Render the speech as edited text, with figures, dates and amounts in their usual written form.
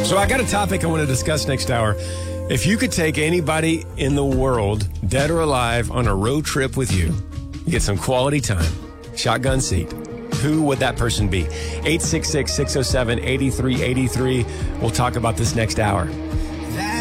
So I got a topic I want to discuss next hour. If you could take anybody in the world, dead or alive, on a road trip with you, get some quality time, shotgun seat, who would that person be? 866-607-8383. We'll talk about this next hour.